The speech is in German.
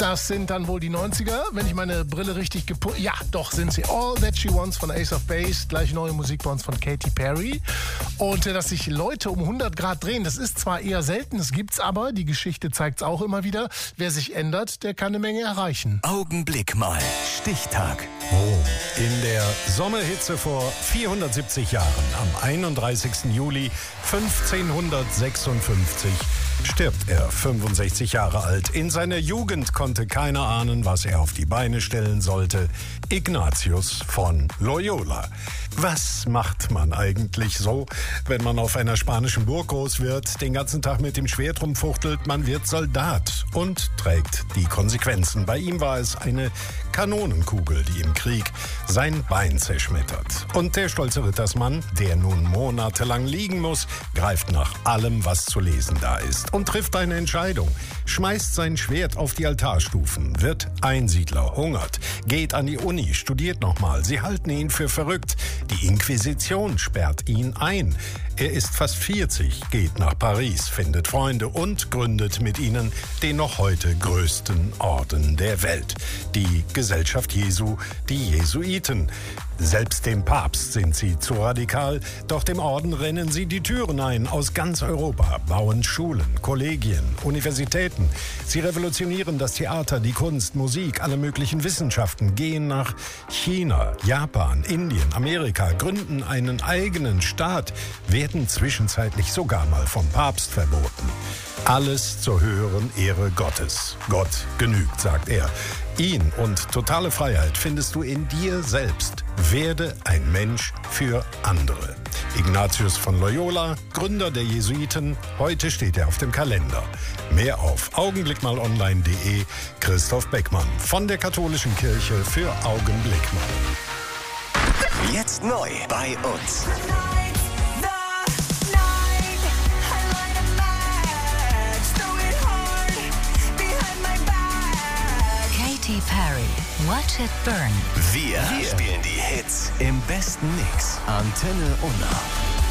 Das sind dann wohl die 90er, wenn ich meine Brille richtig ja, doch, sind sie. All That She Wants von Ace of Base, gleich neue Musik bei uns von Katy Perry. Und dass sich Leute um 100 Grad drehen, das ist zwar eher selten, es gibt's aber, die Geschichte zeigt's auch immer wieder. Wer sich ändert, der kann eine Menge erreichen. Augenblick mal, Stichtag. Rom. In der Sommerhitze vor 470 Jahren, am 31. Juli 1556, stirbt er, 65 Jahre alt. In seiner Jugend konnte keiner ahnen, was er auf die Beine stellen sollte. Ignatius von Loyola. Was macht man eigentlich so, wenn man auf einer spanischen Burg groß wird, den ganzen Tag mit dem Schwert rumfuchtelt? Man wird Soldat und trägt die Konsequenzen. Bei ihm war es eine Kanonenkugel, die im Krieg sein Bein zerschmettert. Und der stolze Rittersmann, der nun monatelang liegen muss, greift nach allem, was zu lesen da ist und trifft eine Entscheidung. Schmeißt sein Schwert auf die Altarstufen, wird Einsiedler, hungert, geht an die Uni, studiert nochmal. Sie halten ihn für verrückt. Die Inquisition sperrt ihn ein. Er ist fast 40, geht nach Paris, findet Freunde und gründet mit ihnen den noch heute größten Orden der Welt. Die Gesellschaft Jesu, die Jesuiten. Selbst dem Papst sind sie zu radikal, doch dem Orden rennen sie die Türen ein aus ganz Europa, bauen Schulen, Kollegien, Universitäten. Sie revolutionieren das Theater, die Kunst, Musik, alle möglichen Wissenschaften, gehen nach China, Japan, Indien, Amerika, gründen einen eigenen Staat, werden zwischenzeitlich sogar mal vom Papst verboten. Alles zur höheren Ehre Gottes. Gott genügt, sagt er. Ihn und totale Freiheit findest du in dir selbst. Werde ein Mensch für andere. Ignatius von Loyola, Gründer der Jesuiten. Heute steht er auf dem Kalender. Mehr auf augenblickmalonline.de. Christoph Beckmann von der Katholischen Kirche für Augenblick mal. Jetzt neu bei uns. Katy Perry, Watch It Burn. Wir spielen die Hits im besten Mix. Antenne Unna.